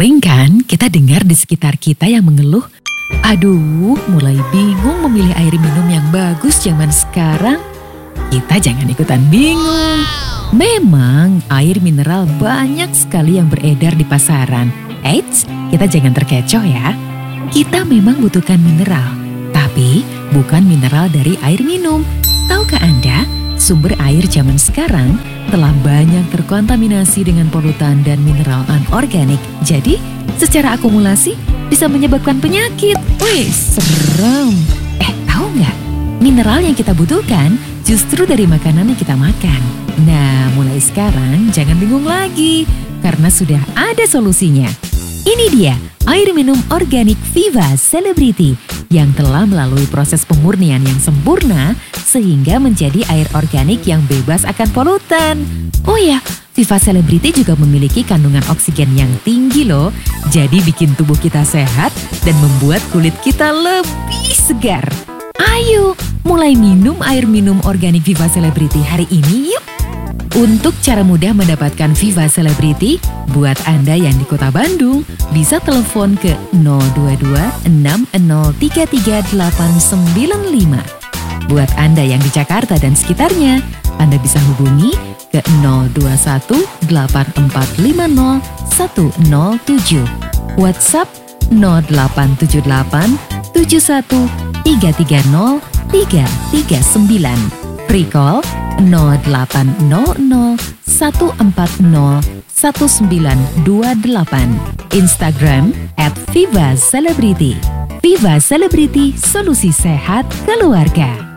Sering kan kita dengar di sekitar kita yang mengeluh, aduh mulai bingung memilih air minum yang bagus zaman sekarang. Kita jangan ikutan bingung. Memang air mineral banyak sekali yang beredar di pasaran. Eits, kita jangan terkecoh ya. Kita memang butuhkan mineral, tapi bukan mineral dari air minum. Tahukah Anda, sumber air zaman sekarang telah banyak terkontaminasi dengan polutan dan mineral anorganik. Jadi, secara akumulasi bisa menyebabkan penyakit. Wih, serem. Tahu nggak? Mineral yang kita butuhkan justru dari makanan yang kita makan. Nah, mulai sekarang jangan bingung lagi, karena sudah ada solusinya. Ini dia, air minum organik Viva Celebrity yang telah melalui proses pemurnian yang sempurna sehingga menjadi air organik yang bebas akan polutan. Oh ya, Viva Celebrity juga memiliki kandungan oksigen yang tinggi loh. Jadi bikin tubuh kita sehat dan membuat kulit kita lebih segar. Ayo, mulai minum air minum organik Viva Celebrity hari ini yuk. Untuk cara mudah mendapatkan Viva Celebrity, buat Anda yang di Kota Bandung, bisa telepon ke 022 6033 895. Buat Anda yang di Jakarta dan sekitarnya, Anda bisa hubungi ke 021 8450 107. WhatsApp 0878 71 330 339. Free call 0800 140 1928. Instagram @Viva Celebrity. Viva Celebrity, solusi sehat keluarga.